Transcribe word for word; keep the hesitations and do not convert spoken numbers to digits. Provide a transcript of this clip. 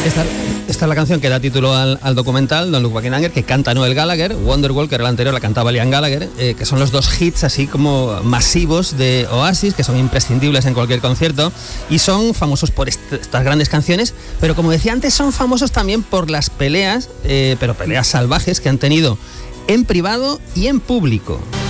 Esta, esta es la canción que da título al, al documental, Don't Look Back in Anger, que canta Noel Gallagher. Wonderwall, que era la anterior, la cantaba Liam Gallagher, eh, que son los dos hits así como masivos de Oasis, que son imprescindibles en cualquier concierto, y son famosos por est- estas grandes canciones, pero como decía antes, son famosos también por las peleas, eh, pero peleas salvajes que han tenido en privado y en público.